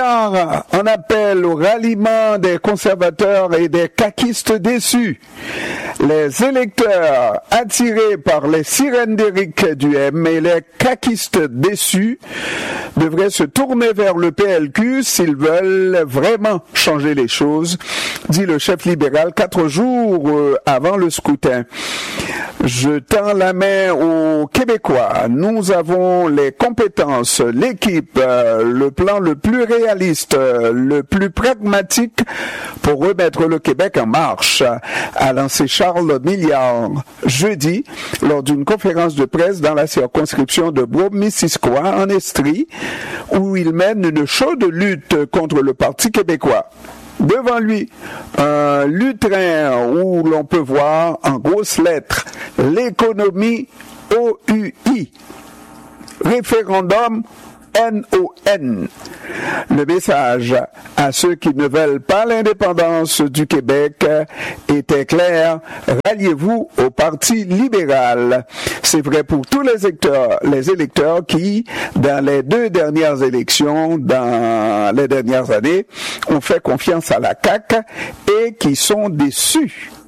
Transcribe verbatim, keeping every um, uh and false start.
Milliard en appel au ralliement des conservateurs et des caquistes déçus. Les électeurs attirés par les sirènes d'Éric Duhem et les caquistes déçus devraient se tourner vers le P L Q s'ils veulent vraiment changer les choses, dit le chef libéral quatre jours avant le scrutin. Je tends la main aux Québécois. Nous avons les compétences, l'équipe, le plan le plus réaliste, le plus pragmatique pour remettre le Québec en marche, a lancé Charles Milliard jeudi lors d'une conférence de presse dans la circonscription de Brome-Missisquoi en Estrie, où il mène une chaude lutte contre le Parti québécois. Devant lui, un lutrin où l'on peut voir en grosses lettres l'économie O U I, référendum N O N. Le message à ceux qui ne veulent pas l'indépendance du Québec était clair: ralliez-vous au Parti libéral. C'est vrai pour tous les électeurs, les électeurs qui, dans les deux dernières élections, dans les dernières années, ont fait confiance à la C A Q et qui sont déçus.